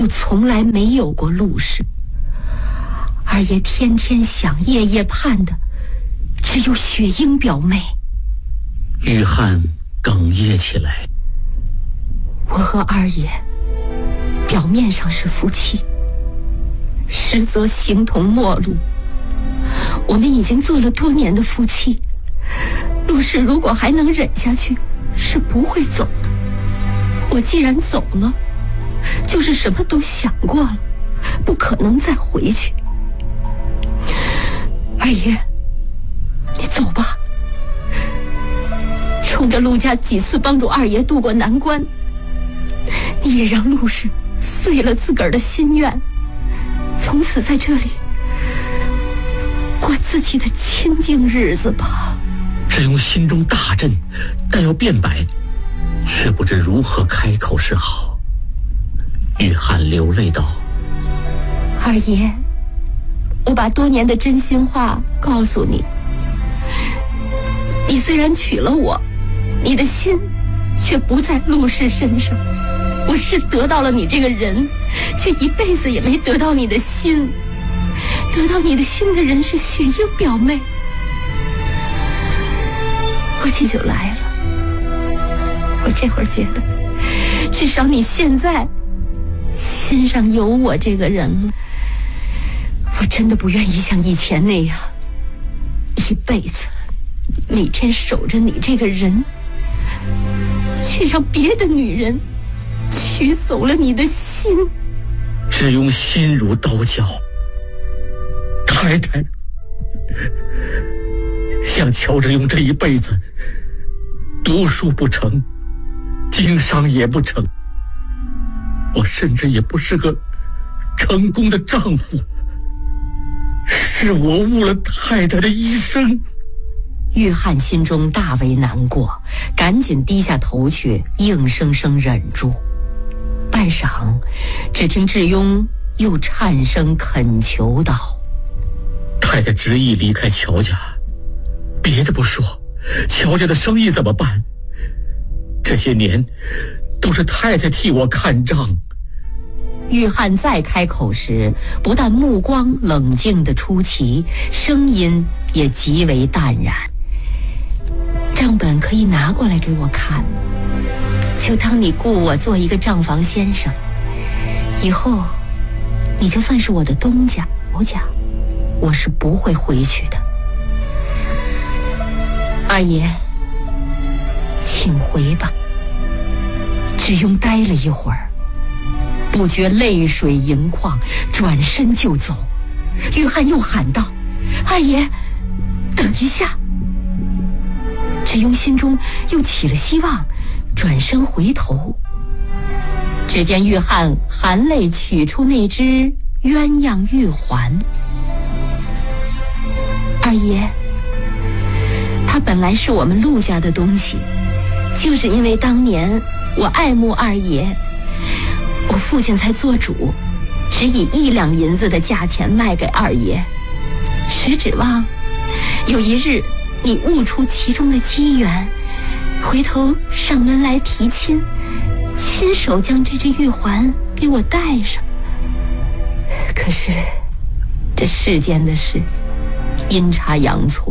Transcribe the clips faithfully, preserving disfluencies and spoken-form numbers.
就从来没有过陆氏。二爷天天想，夜夜盼的，只有雪英表妹。 玉翰哽咽起来。 我和二爷表面上是夫妻，实则形同陌路。我们已经做了多年的夫妻，陆氏如果还能忍下去，是不会走的。我既然走了，就是什么都想过了，不可能再回去。二爷，你走吧。冲着陆家几次帮助二爷渡过难关，你也让陆氏遂了自个儿的心愿，从此在这里过自己的清静日子吧。 智庸心中大震，但要辩白，却不知如何开口是好。玉翰流泪道： 二爷，我把多年的真心话告诉你，你虽然娶了我，你的心却不在陆氏身上。我是得到了你这个人，却一辈子也没得到你的心。得到你的心的人是雪英表妹。我这就来了。我这会儿觉得，至少你现在心上有我这个人了。我真的不愿意像以前那样，一辈子每天守着你这个人，却让别的女人取走了你的心。 智庸心如刀绞。太太，像乔智庸这一辈子，读书不成，经商也不成，我甚至也不是个成功的丈夫，是我误了太太的一生。 玉翰心中大为难过，赶紧低下头去，硬生生忍住。半晌，只听智庸又颤声恳求道： 太太执意离开乔家，别的不说，乔家的生意怎么办？这些年都是太太替我看账。 玉翰再开口时，不但目光冷静的出奇，声音也极为淡然。账本可以拿过来给我看，就当你雇我做一个账房先生，以后你就算是我的东家侯家，我是不会回去的。二爷，请回吧。智庸呆了一会儿，不觉泪水盈眶，转身就走。玉翰又喊道：二爷，等一下。智庸心中又起了希望，转身回头，只见玉翰含泪取出那只鸳鸯玉环。二爷，它本来是我们陆家的东西，就是因为当年我爱慕二爷，我父亲才做主，只以一两银子的价钱卖给二爷，实指望有一日你悟出其中的机缘，回头上门来提亲，亲手将这只玉环给我戴上。可是这世间的事阴差阳错，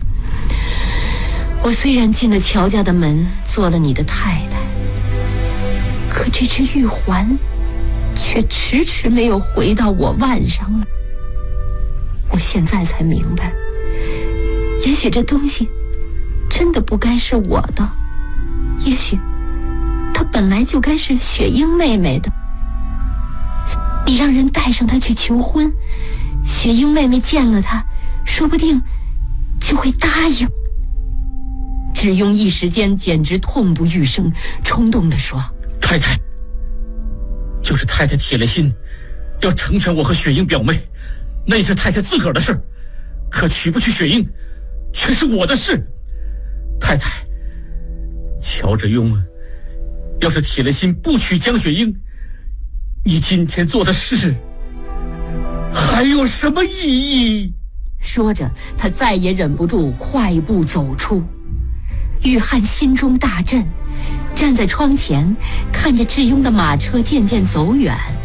我虽然进了乔家的门，做了你的太太，可这只玉环却迟迟没有回到我腕上了。我现在才明白，也许这东西真的不该是我的，也许它本来就该是雪英妹妹的。你让人带上她去求婚，雪英妹妹见了她，说不定就会答应。智庸一时间简直痛不欲生，冲动地说： 太太，就是太太铁了心要成全我和雪英表妹，那是太太自个儿的事，可娶不娶雪英却是我的事。太太，乔智庸要是铁了心不娶江雪英，你今天做的事还有什么意义？ 说着，他再也忍不住，快步走出。玉翰心中大震，站在窗前看着智庸的马车渐渐走远。